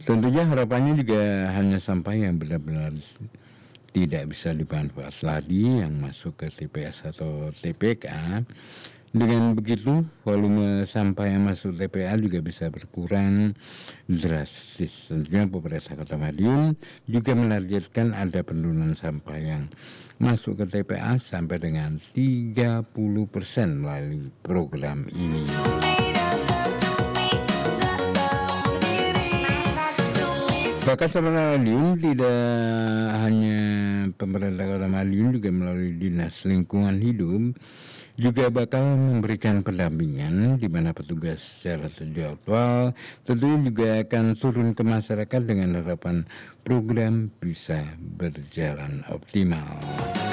Tentunya harapannya juga hanya sampah yang benar-benar tidak bisa dimanfaat lagi yang masuk ke TPS atau TPK. Dengan begitu, volume sampah yang masuk TPA juga bisa berkurang drastis. Tentunya pemerintah Kota Madiun juga menargetkan ada penurunan sampah yang masuk ke TPA sampai dengan 30% melalui program ini. Bahkan Sahabat Madiun, tidak hanya pemerintah Kota Madiun, juga melalui Dinas Lingkungan Hidup juga bakal memberikan pendampingan di mana petugas secara terjadwal tentunya juga akan turun ke masyarakat dengan harapan program bisa berjalan optimal.